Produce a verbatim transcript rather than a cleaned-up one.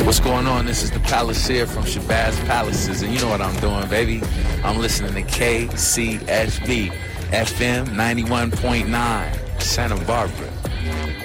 What's going on? This is the Palace here from Shabazz Palaces, and you know what I'm doing, baby. I'm listening to K C S B F M ninety-one point nine, Santa Barbara.